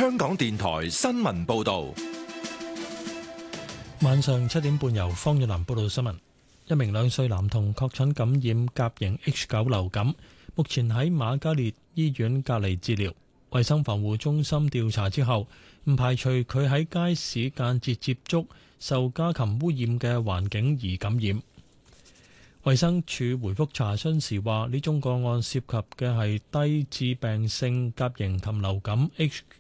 香港電台新聞報道。 晚上7點半由方遠南報道新聞。一名2歲男童確診感染甲型 H9 流感，目前喺瑪嘉烈醫院隔離治療。衛生防護中心調查之後，唔排除佢喺街市間接接觸受家禽污染嘅環境而感染。衛生署回覆查詢時話，呢宗個案涉及嘅係低致病性甲型禽流感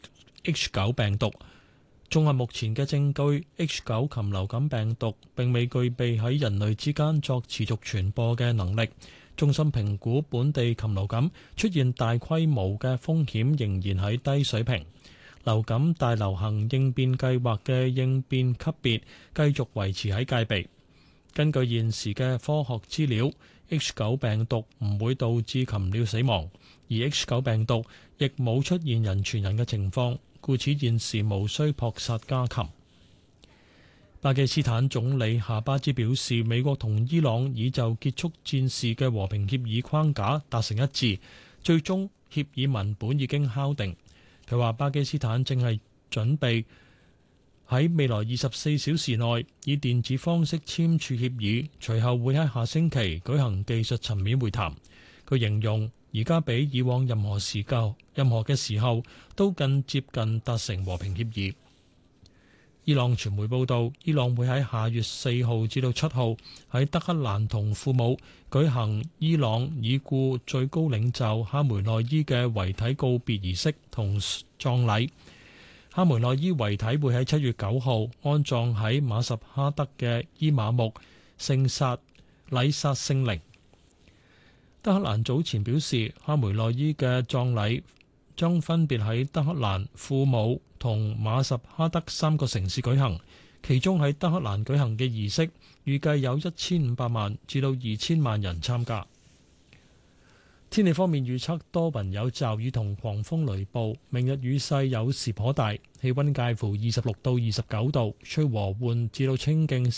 H9 病毒。綜合目前嘅證據 ，H9 禽流感病毒並未具備喺人類之間作持續傳播嘅能力。中心評估本地禽流感出現大規模嘅風險仍然喺低水平。流感大流行應變計劃嘅應變級別繼續維持喺戒備。根據現時嘅科學資料 ，H9 病毒唔會導致禽鳥死亡，而 H9 病毒亦冇出現人傳人嘅情況。故此現時無需撲殺家禽。巴基斯坦總理夏巴茲表示，美國同伊朗已就結束戰事嘅和平協議框架達成一致，最終協議文本已經敲定。佢話巴基斯坦正係準備喺未來24小時內以電子方式簽署協議，隨後會喺下星期舉行技術層面會談。佢形容而家比以往任何嘅時候都更接近達成和平協議。伊朗傳媒報道，伊朗會喺下月4號至到7號喺德黑蘭同庫姆舉行伊朗已故最高領袖哈梅內伊嘅遺體告別儀式同葬禮。哈梅內伊遺體會喺7月9號安葬喺馬什哈德嘅伊瑪目聖薩禮薩聖陵。德黑蘭早前表示，哈梅內伊嘅葬禮將分別喺德黑蘭、庫姆同馬什哈德3個城市舉行，其中喺德黑蘭舉行嘅儀式預計有1500萬至到2000萬人參加。天氣方面預測多雲有驟雨同狂風雷暴，明日雨勢有時頗大，氣溫介乎26到29度，吹和緩至到清勁